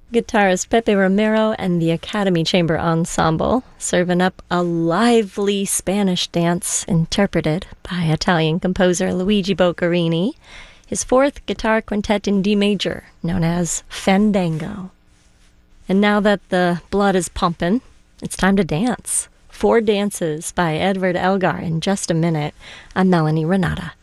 Guitarist Pepe Romero and the Academy Chamber Ensemble, serving up a lively Spanish dance interpreted by Italian composer Luigi Boccherini, his fourth guitar quintet in D major, known as Fandango. And now that the blood is pumping, it's time to dance. Four dances by Edward Elgar in just a minute. I'm Melanie Renata.